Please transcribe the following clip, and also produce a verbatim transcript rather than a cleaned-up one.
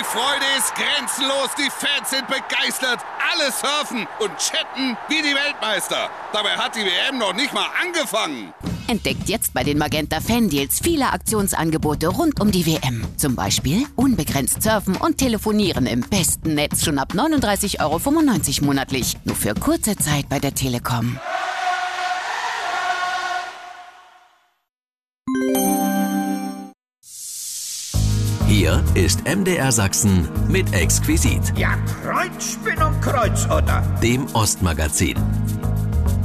Die Freude ist grenzenlos, die Fans sind begeistert, alle surfen und chatten wie die Weltmeister. Dabei hat die W M noch nicht mal angefangen. Entdeckt jetzt bei den Magenta Fan-Deals viele Aktionsangebote rund um die W M. Zum Beispiel unbegrenzt surfen und telefonieren im besten Netz schon ab neununddreißig Euro fünfundneunzig monatlich. Nur für kurze Zeit bei der Telekom. Hier ist M D R Sachsen mit Exquisit. Ja, Kreuzspinn und Kreuzotter. Dem Ostmagazin.